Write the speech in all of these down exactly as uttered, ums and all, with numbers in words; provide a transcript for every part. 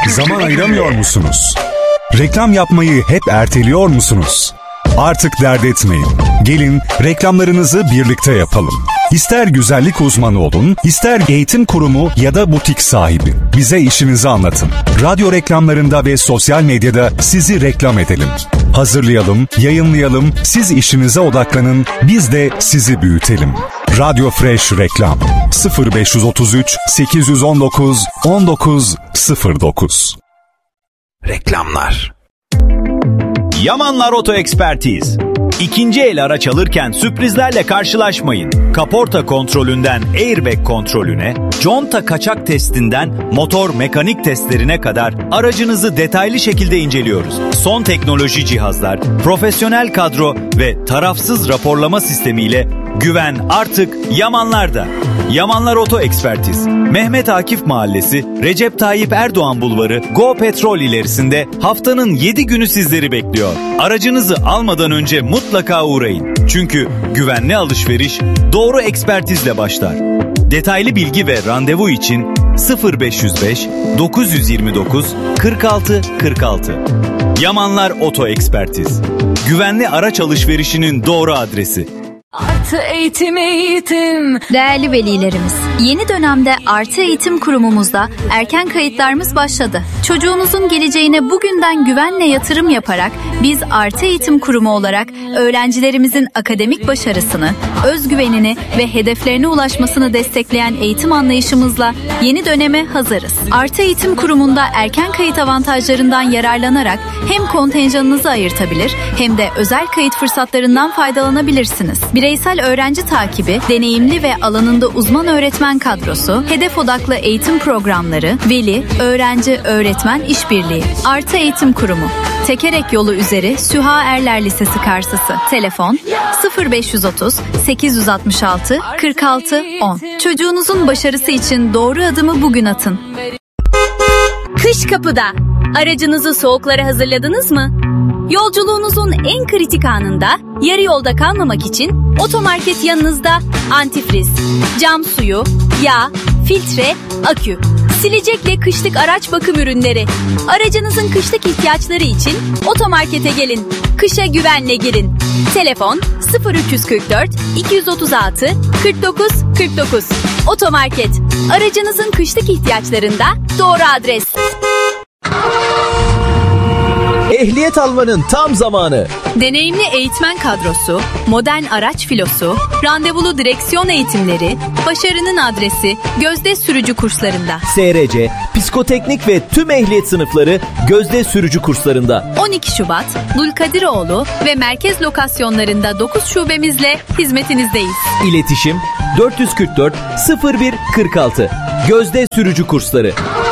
Zaman ayıramıyor musunuz? Reklam yapmayı hep erteliyor musunuz? Artık dert etmeyin. Gelin reklamlarınızı birlikte yapalım. İster güzellik uzmanı olun, ister eğitim kurumu ya da butik sahibi. Bize işinizi anlatın. Radyo reklamlarında ve sosyal medyada sizi reklam edelim. Hazırlayalım, yayınlayalım, siz işinize odaklanın, biz de sizi büyütelim. Radyo Fresh Reklam sıfır beş otuz üç sekiz on dokuz on dokuz sıfır dokuz. Reklamlar. Yamanlar Oto Ekspertiz. İkinci el araç alırken sürprizlerle karşılaşmayın. Kaporta kontrolünden airbag kontrolüne, conta kaçak testinden motor mekanik testlerine kadar aracınızı detaylı şekilde inceliyoruz. Son teknoloji cihazlar, profesyonel kadro ve tarafsız raporlama sistemiyle güven artık Yamanlar'da. Yamanlar Oto Ekspertiz. Mehmet Akif Mahallesi, Recep Tayyip Erdoğan Bulvarı, Go Petrol ilerisinde haftanın yedi günü sizleri bekliyor. Aracınızı almadan önce mutlaka uğrayın. Çünkü güvenli alışveriş doğru ekspertizle başlar. Detaylı bilgi ve randevu için sıfır beş yüz beş dokuz yüz yirmi dokuz kırk altı kırk altı. Yamanlar Oto Ekspertiz. Güvenli araç alışverişinin doğru adresi. Artı eğitim eğitim. Değerli velilerimiz, yeni dönemde Artı Eğitim Kurumumuzda erken kayıtlarımız başladı. Çocuğunuzun geleceğine bugünden güvenle yatırım yaparak biz Artı Eğitim Kurumu olarak öğrencilerimizin akademik başarısını, özgüvenini ve hedeflerine ulaşmasını destekleyen eğitim anlayışımızla yeni döneme hazırız. Artı Eğitim Kurumu'nda erken kayıt avantajlarından yararlanarak hem kontenjanınızı ayırtabilir hem de özel kayıt fırsatlarından faydalanabilirsiniz. Bireysel öğrenci takibi, deneyimli ve alanında uzman öğretmen kadrosu, hedef odaklı eğitim programları, veli, öğrenci, öğretmen işbirliği. Artı Eğitim Kurumu. Tekerek yolu üzeri Süha Erler Lisesi karşısı. Telefon sıfır beş otuz sekiz altı altı kırk altı on. Çocuğunuzun başarısı için doğru adımı bugün atın. Kış kapıda. Aracınızı soğuklara hazırladınız mı? Yolculuğunuzun en kritik anında yarı yolda kalmamak için otomarket yanınızda. Antifriz, cam suyu, yağ, filtre, akü, silecekle kışlık araç bakım ürünleri. Aracınızın kışlık ihtiyaçları için otomarkete gelin. Kışa güvenle girin. Telefon sıfır üç kırk dört iki otuz altı kırk dokuz kırk dokuz. Otomarket, aracınızın kışlık ihtiyaçlarında doğru adres. Ehliyet almanın tam zamanı. Deneyimli eğitmen kadrosu, modern araç filosu, randevulu direksiyon eğitimleri, başarının adresi Gözde Sürücü kurslarında. S R C, psikoteknik ve tüm ehliyet sınıfları Gözde Sürücü kurslarında. on iki Şubat, Dulkadiroğlu ve merkez lokasyonlarında dokuz şubemizle hizmetinizdeyiz. İletişim dört yüz kırk dört sıfır bir kırk altı. Gözde Sürücü kursları.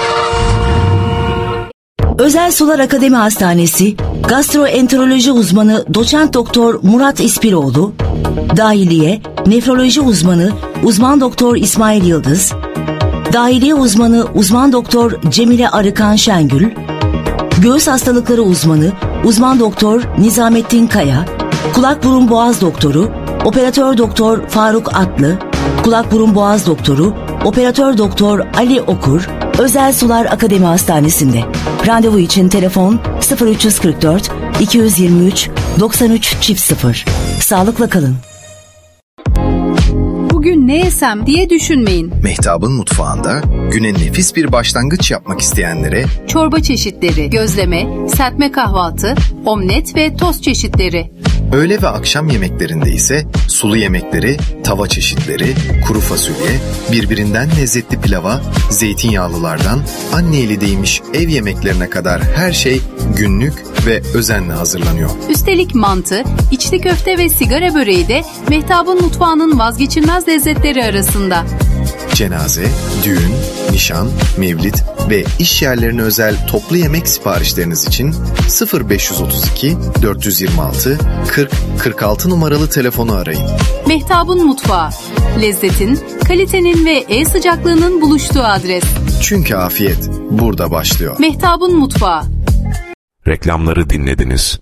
Özel Sular Akademi Hastanesi, gastroenteroloji uzmanı doçent doktor Murat İspiroğlu, dahiliye, nefroloji uzmanı uzman doktor İsmail Yıldız, dahiliye uzmanı uzman doktor Cemile Arıkan Şengül, göğüs hastalıkları uzmanı uzman doktor Nizamettin Kaya, kulak burun boğaz doktoru operatör doktor Faruk Atlı, kulak burun boğaz doktoru operatör doktor Ali Okur, Özel Sular Akademi Hastanesi'nde. Randevu için telefon sıfır üç kırk dört iki yirmi üç doksan üç çift sıfır. Sağlıkla kalın. Bugün ne yesem diye düşünmeyin. Mehtap'ın mutfağında güne nefis bir başlangıç yapmak isteyenlere çorba çeşitleri, gözleme, serpme kahvaltı, omlet ve tost çeşitleri. Öğle ve akşam yemeklerinde ise sulu yemekleri, tava çeşitleri, kuru fasulye, birbirinden lezzetli pilava, zeytinyağlılardan anne eli değmiş ev yemeklerine kadar her şey günlük ve özenle hazırlanıyor. Üstelik mantı, içli köfte ve sigara böreği de Mehtap'ın mutfağının vazgeçilmez lezzetleri arasında. Cenaze, düğün, nişan, mevlit ve iş yerlerine özel toplu yemek siparişleriniz için sıfır beş otuz iki dört yirmi altı kırk kırk altı numaralı telefonu arayın. Mehtap'ın mutfağı, lezzetin, kalitenin ve el sıcaklığının buluştuğu adres. Çünkü afiyet burada başlıyor. Mehtap'ın mutfağı. Reklamları dinlediniz.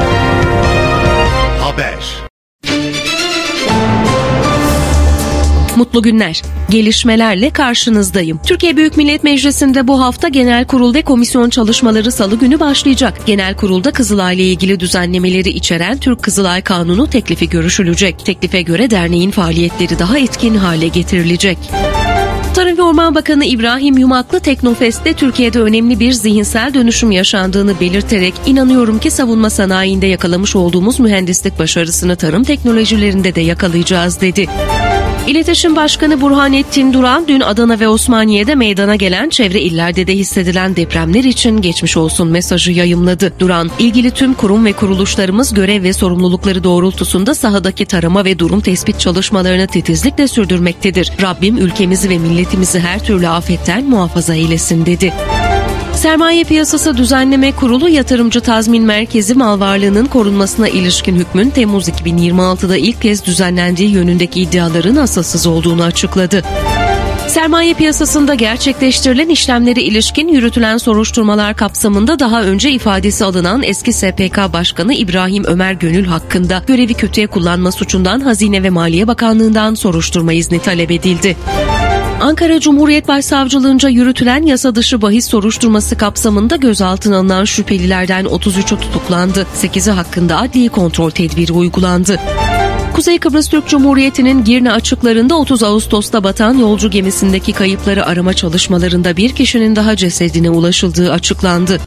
Haber. Mutlu günler. Gelişmelerle karşınızdayım. Türkiye Büyük Millet Meclisi'nde bu hafta genel kurul ve komisyon çalışmaları salı günü başlayacak. Genel kurulda Kızılay ile ilgili düzenlemeleri içeren Türk Kızılay Kanunu teklifi görüşülecek. Teklife göre derneğin faaliyetleri daha etkin hale getirilecek. Tarım ve Orman Bakanı İbrahim Yumaklı Teknofest'te Türkiye'de önemli bir zihinsel dönüşüm yaşandığını belirterek inanıyorum ki savunma sanayinde yakalamış olduğumuz mühendislik başarısını tarım teknolojilerinde de yakalayacağız dedi. İletişim Başkanı Burhanettin Duran dün Adana ve Osmaniye'de meydana gelen çevre illerde de hissedilen depremler için geçmiş olsun mesajı yayımladı. Duran, ilgili tüm kurum ve kuruluşlarımız görev ve sorumlulukları doğrultusunda sahadaki tarama ve durum tespit çalışmalarını titizlikle sürdürmektedir. Rabbim ülkemizi ve milletimizi her türlü afetten muhafaza eylesin dedi. Sermaye Piyasası Düzenleme Kurulu Yatırımcı Tazmin Merkezi mal varlığının korunmasına ilişkin hükmün Temmuz iki bin yirmi altıda ilk kez düzenlendiği yönündeki iddiaların asılsız olduğunu açıkladı. Sermaye piyasasında gerçekleştirilen işlemlere ilişkin yürütülen soruşturmalar kapsamında daha önce ifadesi alınan eski S P K Başkanı İbrahim Ömer Gönül hakkında görevi kötüye kullanma suçundan Hazine ve Maliye Bakanlığı'ndan soruşturma izni talep edildi. Ankara Cumhuriyet Başsavcılığınca yürütülen yasa dışı bahis soruşturması kapsamında gözaltına alınan şüphelilerden otuz üçü tutuklandı. sekizi hakkında adli kontrol tedbiri uygulandı. Kuzey Kıbrıs Türk Cumhuriyeti'nin Girne açıklarında otuz Ağustos'ta batan yolcu gemisindeki kayıpları arama çalışmalarında bir kişinin daha cesedine ulaşıldığı açıklandı.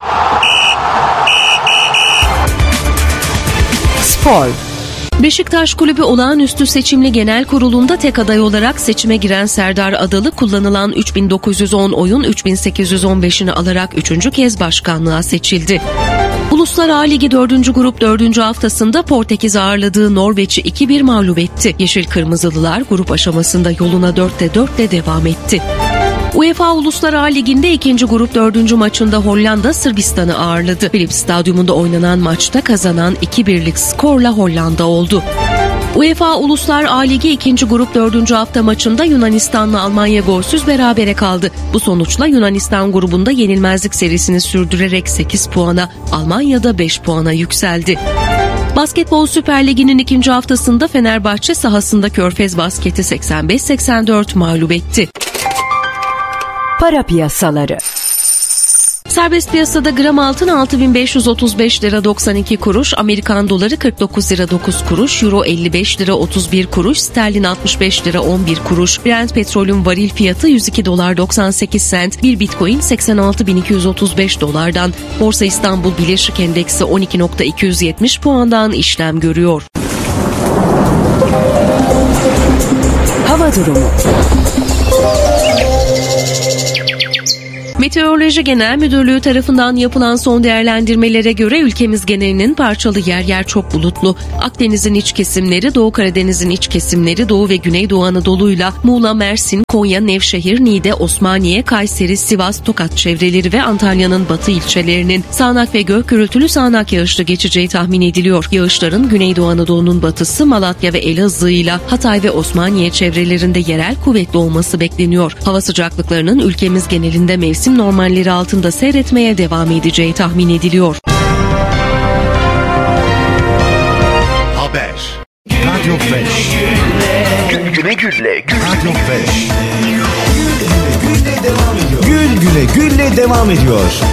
Spor. Beşiktaş Kulübü olağanüstü seçimli genel kurulunda tek aday olarak seçime giren Serdar Adalı kullanılan üç bin dokuz yüz on oyun üç bin sekiz yüz on beşini alarak üçüncü kez başkanlığa seçildi. Uluslar A Ligi dördüncü grup dördüncü haftasında Portekiz ağırladığı Norveç'i iki bir mağlup etti. Yeşil Kırmızılılar grup aşamasında yoluna dörtte dörtle devam etti. UEFA Uluslar A Ligi'nde ikinci grup dördüncü maçında Hollanda Sırbistan'ı ağırladı. Philips Stadyumunda oynanan maçta kazanan iki birlik skorla Hollanda oldu. UEFA Uluslar A Ligi ikinci grup dördüncü hafta maçında Yunanistan'la Almanya golsüz berabere kaldı. Bu sonuçla Yunanistan grubunda yenilmezlik serisini sürdürerek sekiz puana, Almanya'da beş puana yükseldi. Basketbol Süper Ligi'nin ikinci haftasında Fenerbahçe sahasında Körfez Basket'i seksen beş seksen dört mağlup etti. Para piyasaları. Serbest piyasada gram altın altı bin beş yüz otuz beş lira doksan iki kuruş, Amerikan doları kırk dokuz lira dokuz kuruş, euro elli beş lira otuz bir kuruş, sterlin altmış beş lira on bir kuruş, Brent petrolün varil fiyatı yüz iki dolar doksan sekiz sent, bir bitcoin seksen altı bin iki yüz otuz beş dolardan, Borsa İstanbul Bileşik Endeksi on iki bin iki yüz yetmiş puandan işlem görüyor. Hava durumu. Meteoroloji Genel Müdürlüğü tarafından yapılan son değerlendirmelere göre ülkemiz genelinin parçalı yer yer çok bulutlu. Akdeniz'in iç kesimleri, Doğu Karadeniz'in iç kesimleri, Doğu ve Güneydoğu Anadolu'yla Muğla, Mersin, Konya, Nevşehir, Niğde, Osmaniye, Kayseri, Sivas, Tokat çevreleri ve Antalya'nın batı ilçelerinin sağanak ve gök gürültülü sağanak yağışlı geçeceği tahmin ediliyor. Yağışların Güneydoğu Anadolu'nun batısı, Malatya ve Elazığ'yla Hatay ve Osmaniye çevrelerinde yerel kuvvetli olması bekleniyor. Hava sıcaklıklarının ülkemiz genelinde mevsim normalleri altında seyretmeye devam edeceği tahmin ediliyor. Haber. Radyo Fresh. Gün güne gülle. Radyo Fresh. Gün güne gülle devam ediyor. Gün güne gülle devam ediyor.